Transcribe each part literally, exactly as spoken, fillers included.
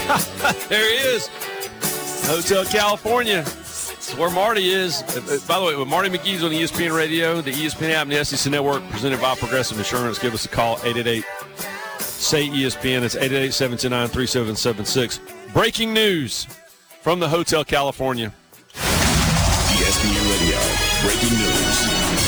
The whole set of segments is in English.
There he is. Hotel California. It's where Marty is. By the way, Marty McGee's on E S P N Radio, the E S P N app, and the S E C Network, presented by Progressive Insurance. Give us a call, eight eight eight, S A Y, E S P N. It's eight eight eight, seven two nine, three seven seven six. Breaking news from the Hotel California. E S P N Radio, breaking news.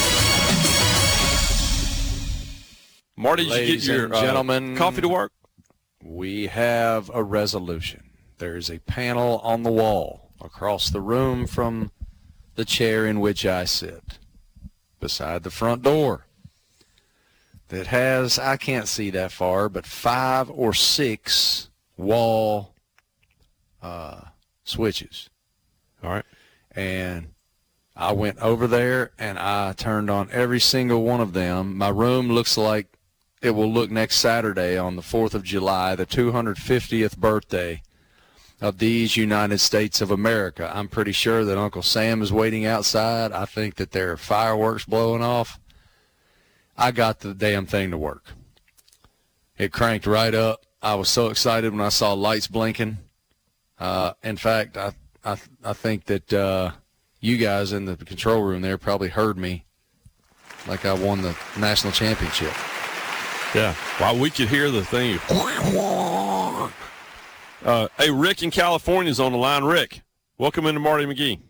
Marty, did Ladies you get your and gentlemen, uh, coffee to work? We have a resolution. There is a panel on the wall across the room from the chair in which I sit, beside the front door, that has, I can't see that far, but five or six wall uh, switches. All right. And I went over there and I turned on every single one of them. My room looks like it will look next Saturday on the fourth of July, the two hundred fiftieth birthday of these United States of America. I'm pretty sure that Uncle Sam is waiting outside. I think that there are fireworks blowing off. I got the damn thing to work. It cranked right up. I was so excited when I saw lights blinking. Uh, in fact, I, I, I think that uh, you guys in the control room there probably heard me like I won the national championship. Yeah. Wow, we could hear the thing. Uh, hey, Rick in California is on the line. Rick, welcome into Marty McGee.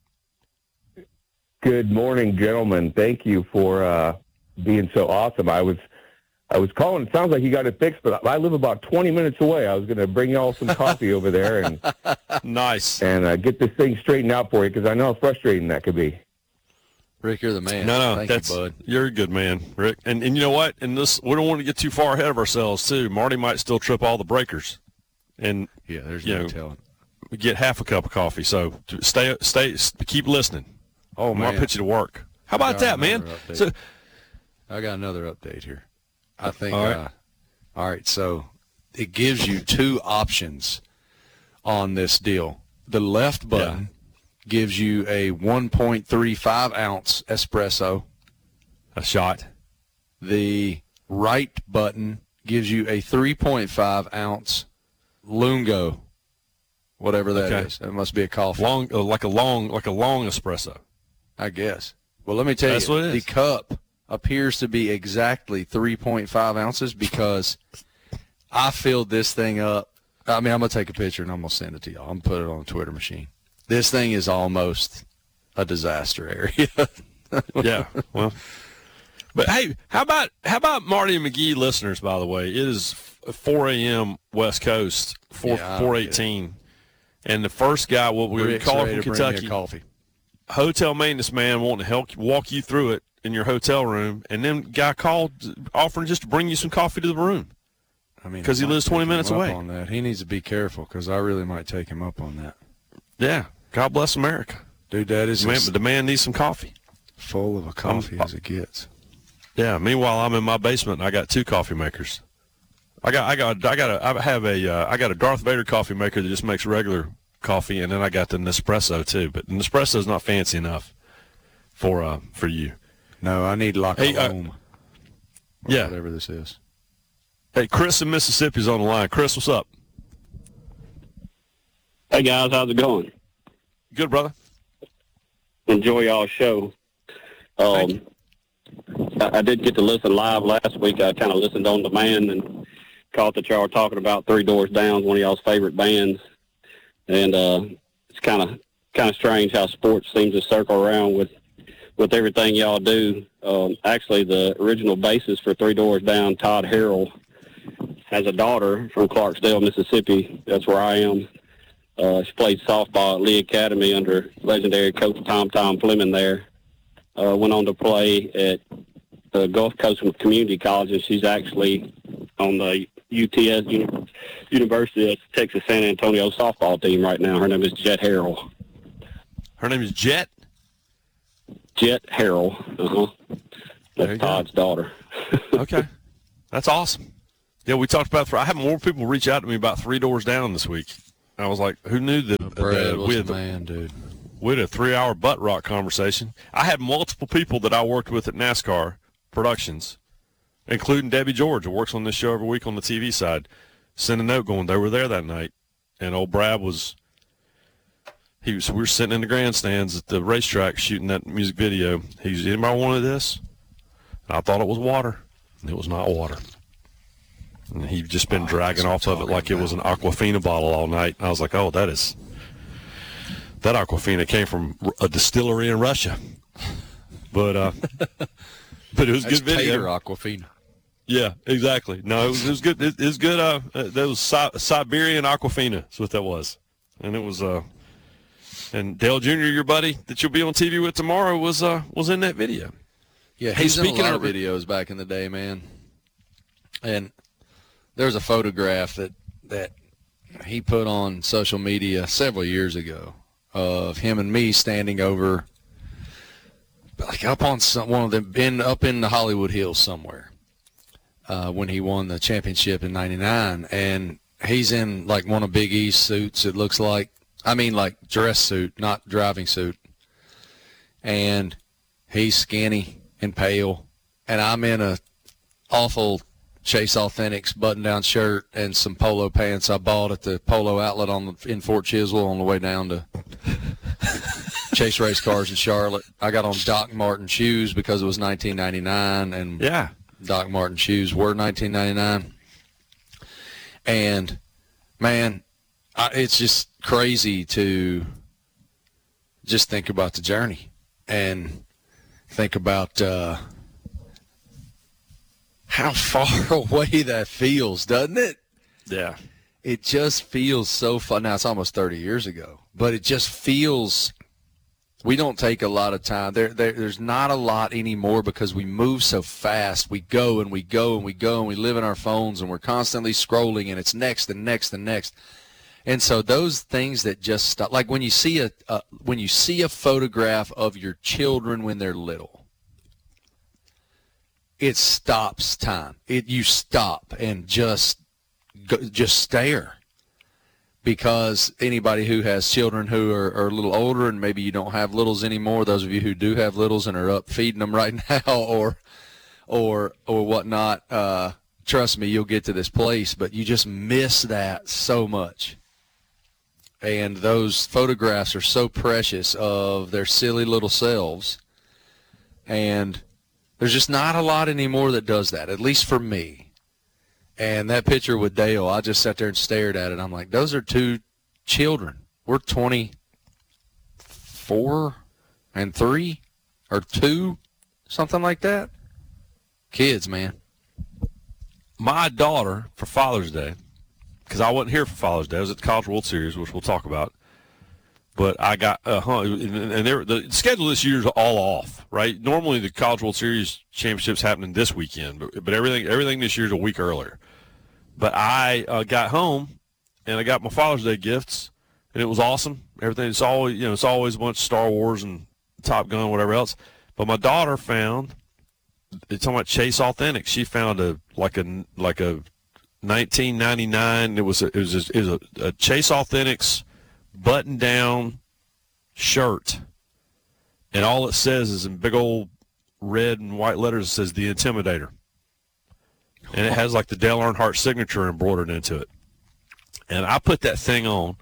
Good morning, gentlemen. Thank you for uh, being so awesome. I was I was calling. It sounds like you got it fixed, but I live about twenty minutes away. I was going to bring y'all some coffee over there and nice and uh, get this thing straightened out for you, because I know how frustrating that could be. Rick, you're the man. No, no, Thank that's, you, bud. You're a good man, Rick. And and you know what? And this, we don't want to get too far ahead of ourselves too. Marty might still trip all the breakers, and yeah, there's you no know, telling. We get half a cup of coffee. So stay, stay, keep listening. Oh man, I'll put you to work. How about that, man? Update. So I got another update here. I think. All right. Uh, all right. So it gives you two options on this deal. The left button yeah. gives you a one point three five ounce espresso, a shot. The right button gives you a three point five ounce Lungo, whatever that okay. is. It must be a coffee. Long, uh, like a long, like a long espresso, I guess. Well, let me tell That's you, what it is. The cup appears to be exactly three point five ounces because I filled this thing up. I mean, I'm going to take a picture and I'm going to send it to y'all. I'm going to put it on the Twitter machine. This thing is almost a disaster area. Yeah, well. But, hey, how about how about Marty and McGee listeners, by the way? It is four a.m. West Coast, four eighteen. And the first guy, what we would call from Kentucky, coffee. hotel maintenance man wanting to help walk you through it in your hotel room, and then guy called offering just to bring you some coffee to the room. I mean, because he lives twenty minutes away. On that. He needs to be careful because I really might take him up on that. Yeah, God bless America. Dude, that is the man, the man needs some coffee. Full of a coffee I'm, as it gets. Yeah, meanwhile, I'm in my basement, and I got two coffee makers. I got, I got, I got a, I have a, uh, I got a Darth Vader coffee maker that just makes regular coffee, and then I got the Nespresso too. But the Nespresso is not fancy enough for, uh, for you. No, I need La hey, Colombe. Uh, yeah, whatever this is. Hey, Chris in Mississippi's on the line. Chris, what's up? Hey guys, how's it going? Good, brother. Enjoy y'all's show. Um, I, I did get to listen live last week. I kind of listened on demand and caught that y'all were talking about Three Doors Down, one of y'all's favorite bands. And uh, it's kind of kind of strange how sports seems to circle around with with everything y'all do. Um, actually, the original bassist for Three Doors Down, Todd Harrell, has a daughter from Clarksdale, Mississippi. That's where I am. Uh, she played softball at Lee Academy under legendary coach Tom Tom Fleming there. Uh, went on to play at the Gulf Coast Community College, and she's actually on the U T S, Uni- University of Texas San Antonio softball team right now. Her name is Jet Harrell. Her name is Jet? Jet Harrell. Uh-huh. That's Todd's go. daughter. Okay. That's awesome. Yeah, we talked about, I had more people reach out to me about Three Doors Down this week. I was like, who knew that? Brad uh, was we had the man, dude. We had a three-hour butt rock conversation. I had multiple people that I worked with at NASCAR Productions, including Debbie George, who works on this show every week on the T V side, send a note going, they were there that night. and old Brad was he was. We were sitting in the grandstands at the racetrack shooting that music video. He's anybody wanted this? And I thought it was water. It was not water. And he'd just been Oh, dragging that's off what of I'm it like it talking was an Aquafina bottle all night. I was like, oh, that is that Aquafina came from a distillery in Russia. But uh, but it was a That's good video. Tater Aquafina. Yeah, exactly. No, it was, it was good. It, it was good. Uh, uh, that was Si- Siberian Aquafina. That's what that was. And it was. Uh, and Dale Junior, your buddy that you'll be on T V with tomorrow, was uh was in that video. Yeah, Hey, he's in a speaking lot of- of videos back in the day, man. And there's a photograph that that he put on social media several years ago of him and me standing over, like up on some, one of them, in up in the Hollywood Hills somewhere, uh, when he won the championship in ninety-nine, and he's in like one of Big E's suits. It looks like, I mean, like dress suit, not driving suit, and he's skinny and pale, and I'm in a awful Chase Authentics button-down shirt and some polo pants I bought at the Polo Outlet on the, in Fort Chiswell on the way down to Chase Race Cars in Charlotte. I got on Doc Martin shoes because it was nineteen ninety-nine, and Yeah. Doc Martin shoes were nineteen ninety-nine. And, man, I, it's just crazy to just think about the journey and think about uh, how far away that feels, doesn't it? Yeah. It just feels so fun. Now, it's almost thirty years ago, but it just feels – we don't take a lot of time. There, there, There's not a lot anymore because we move so fast. We go and we go and we go and we live in our phones and we're constantly scrolling and it's next and next and next. And so those things that just stop – like when you see a uh, when you see a photograph of your children when they're little, it stops time. It you stop and just go, just stare, because anybody who has children who are, are a little older, and maybe you don't have littles anymore, those of you who do have littles and are up feeding them right now, or or or whatnot, uh, trust me, you'll get to this place, but you just miss that so much. And those photographs are so precious of their silly little selves, and there's just not a lot anymore that does that, at least for me. And that picture with Dale, I just sat there and stared at it. I'm like, those are two children. We're twenty-four and three or two, something like that. Kids, man. My daughter, for Father's Day, because I wasn't here for Father's Day. I was at the College World Series, which we'll talk about. But I got, uh, huh, and they're, the schedule this year is all off, right? Normally the College World Series championships happening this weekend, but, but everything everything this year is a week earlier. But I uh, got home, and I got my Father's Day gifts, and it was awesome. Everything, it's always, you know, it's always a bunch of Star Wars and Top Gun, whatever else. But my daughter found, it's talking about Chase Authentics. She found a like a like a nineteen ninety-nine. It was a, it was a, it was a, a Chase Authentics button-down shirt, and all it says is in big old red and white letters, it says The Intimidator. And it has like the Dale Earnhardt signature embroidered into it. And I put that thing on,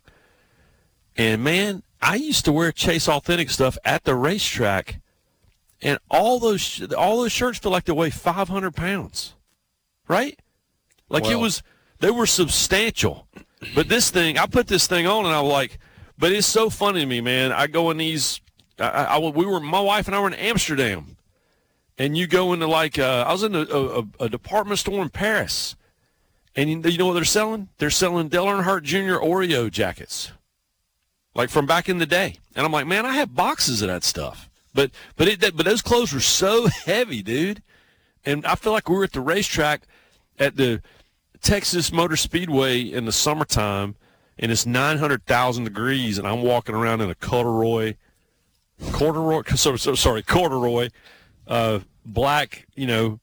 and man, I used to wear Chase Authentic stuff at the racetrack, and all those all those shirts feel like they weigh five hundred pounds, right? Like Well, it was, they were substantial. But this thing, I put this thing on, and I was like, but it's so funny to me, man. I go in these, I, I, we were, my wife and I were in Amsterdam, and you go into like, uh, I was in a, a, a department store in Paris, and you, you know what they're selling? They're selling Dale Earnhardt Junior Oreo jackets, like from back in the day. And I'm like, man, I have boxes of that stuff. But but it, that, but those clothes were so heavy, dude. And I feel like we were at the racetrack at the Texas Motor Speedway in the summertime, and it's nine hundred thousand degrees, and I'm walking around in a corduroy, corduroy, so, so, sorry, corduroy, uh, black, you know,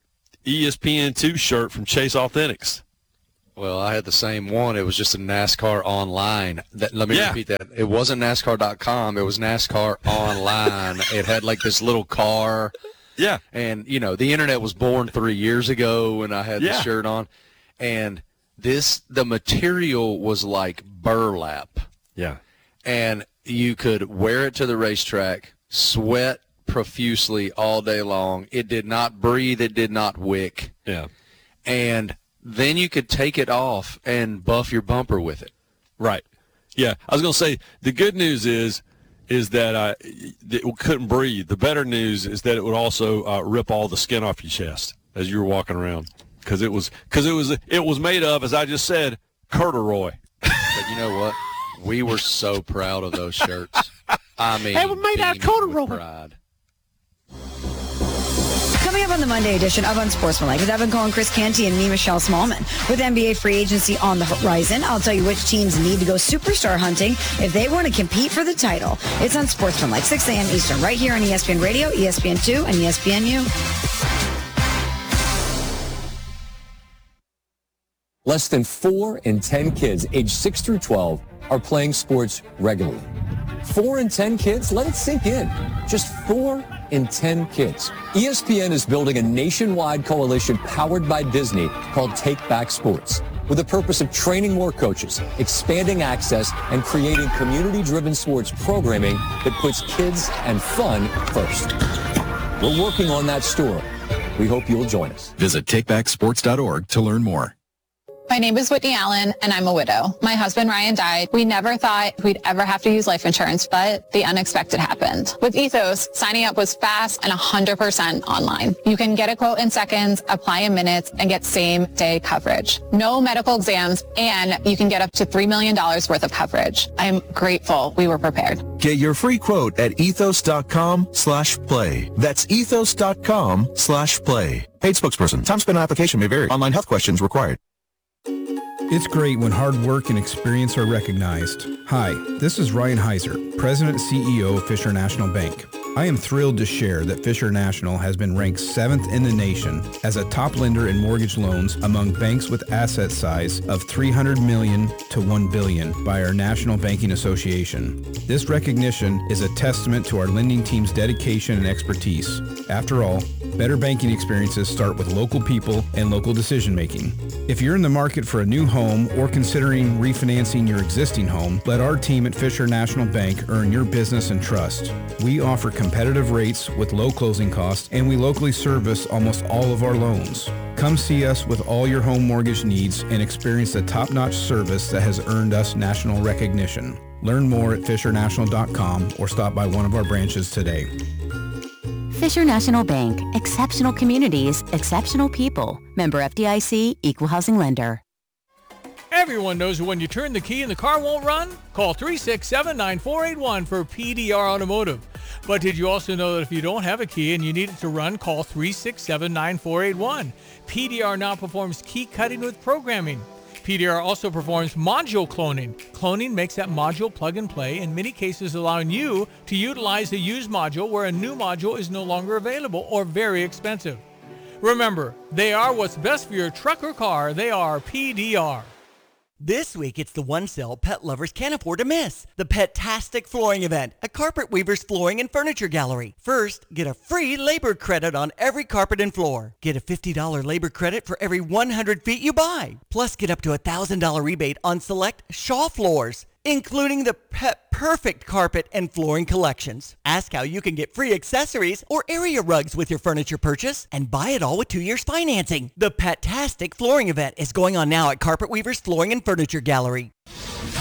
E S P N two shirt from Chase Authentics. Well, I had the same one. It was just a NASCAR online. That, let me Yeah. repeat that. It wasn't NASCAR dot com. It was NASCAR online. It had like this little car. Yeah. And, you know, the internet was born three years ago when I had Yeah. the shirt on. And this, the material was like burlap. Yeah. And you could wear it to the racetrack, sweat profusely all day long. It did not breathe. It did not wick. Yeah. And then you could take it off and buff your bumper with it. Right. Yeah. I was going to say, the good news is, is that uh, it couldn't breathe. The better news is that it would also uh, rip all the skin off your chest as you were walking around, because it was because it was it was made of, as I just said, corduroy. But you know what? We were so proud of those shirts. I mean, they were made out of corduroy. Pride. Coming up on the Monday edition of Unsportsmanlike with Evan Cohen, Chris Canty, and me, Michelle Smallman. With N B A free agency on the horizon, I'll tell you which teams need to go superstar hunting if they want to compete for the title. It's Unsportsmanlike, six a.m. Eastern, right here on E S P N Radio, E S P N two, and E S P N U. Less than four in ten kids aged six through twelve are playing sports regularly. Four in ten kids? Let it sink in. Just four in ten kids. E S P N is building a nationwide coalition powered by Disney called Take Back Sports, with the purpose of training more coaches, expanding access, and creating community-driven sports programming that puts kids and fun first. We're working on that story. We hope you'll join us. Visit take back sports dot org to learn more. My name is Whitney Allen, and I'm a widow. My husband, Ryan, died. We never thought we'd ever have to use life insurance, but the unexpected happened. With Ethos, signing up was fast and one hundred percent online. You can get a quote in seconds, apply in minutes, and get same-day coverage. No medical exams, and you can get up to three million dollars worth of coverage. I'm grateful we were prepared. Get your free quote at ethos.com slash play. That's ethos.com slash play. Paid spokesperson. Time spent on application may vary. Online health questions required. It's great when hard work and experience are recognized. Hi, this is Ryan Heiser, President and C E O of Fisher National Bank. I am thrilled to share that Fisher National has been ranked seventh in the nation as a top lender in mortgage loans among banks with asset size of three hundred million dollars to one billion dollars by our National Banking Association. This recognition is a testament to our lending team's dedication and expertise. After all, better banking experiences start with local people and local decision making. If you're in the market for a new home or considering refinancing your existing home, let our team at Fisher National Bank earn your business and trust. We offer competitive rates with low closing costs, and we locally service almost all of our loans. Come see us with all your home mortgage needs and experience the top-notch service that has earned us national recognition. Learn more at fisher national dot com or stop by one of our branches today. Fisher National Bank. Exceptional communities, exceptional people. Member F D I C, Equal Housing Lender. Everyone knows that when you turn the key and the car won't run, call three six seven, nine four eight one for P D R Automotive. But did you also know that if you don't have a key and you need it to run, call three six seven, nine four eight one. P D R now performs key cutting with programming. P D R also performs module cloning. Cloning makes that module plug and play, in many cases allowing you to utilize a used module where a new module is no longer available or very expensive. Remember, they are what's best for your truck or car. They are P D R. This week, it's the one sale pet lovers can't afford to miss. The Pet-tastic Flooring Event at Carpet Weaver's Flooring and Furniture Gallery. First, get a free labor credit on every carpet and floor. Get a fifty dollars labor credit for every one hundred feet you buy. Plus, get up to a one thousand dollars rebate on select Shaw floors, including the Pet Perfect carpet and flooring collections. Ask how you can get free accessories or area rugs with your furniture purchase and buy it all with two years financing. The Pet-tastic Flooring Event is going on now at Carpet Weaver's Flooring and Furniture Gallery.